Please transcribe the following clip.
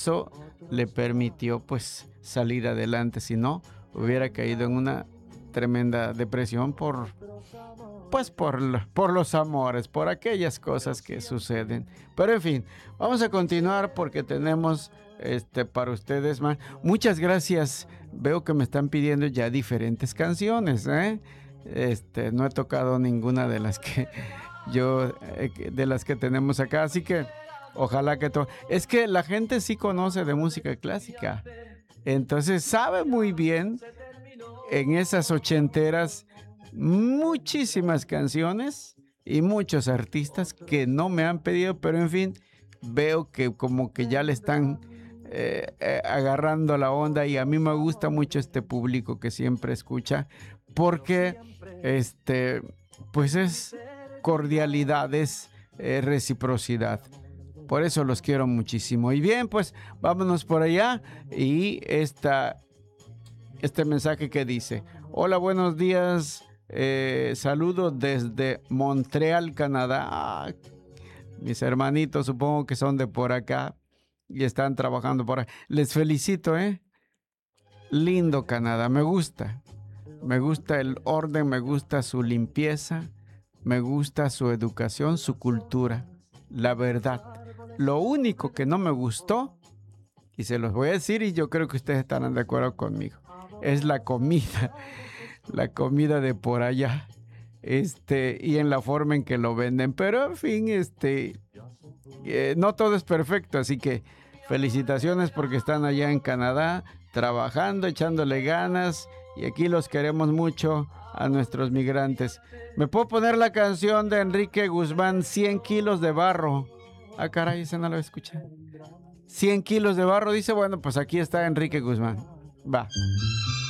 eso le permitió pues salir adelante. Si no, hubiera caído en una tremenda depresión por los amores, por aquellas cosas que suceden. Pero en fin, vamos a continuar porque tenemos para ustedes más. Muchas gracias. Veo que me están pidiendo ya diferentes canciones, ¿eh? No he tocado ninguna de las que de las que tenemos acá, así que ojalá que todo. Es que la gente sí conoce de música clásica, entonces sabe muy bien en esas ochenteras muchísimas canciones y muchos artistas que no me han pedido, pero en fin, veo que como que ya le están agarrando la onda, y a mí me gusta mucho este público que siempre escucha, porque pues es cordialidad, es reciprocidad. Por eso los quiero muchísimo. Y bien, pues vámonos por allá. Y este mensaje que dice: hola, buenos días. Saludos desde Montreal, Canadá. Mis hermanitos supongo que son de por acá y están trabajando por acá. Les felicito, ¿eh? Lindo Canadá, me gusta. Me gusta el orden, me gusta su limpieza, me gusta su educación, su cultura. La verdad, lo único que no me gustó, y se los voy a decir y yo creo que ustedes estarán de acuerdo conmigo, es la comida de por allá, y en la forma en que lo venden. Pero en fin, no todo es perfecto, así que felicitaciones porque están allá en Canadá trabajando, echándole ganas, y aquí los queremos mucho a nuestros migrantes. ¿Me puedo poner la canción de Enrique Guzmán, 100 kilos de barro? Ah, caray, esa no la escuché. 100 kilos de barro, dice. Bueno, pues aquí está Enrique Guzmán. Va.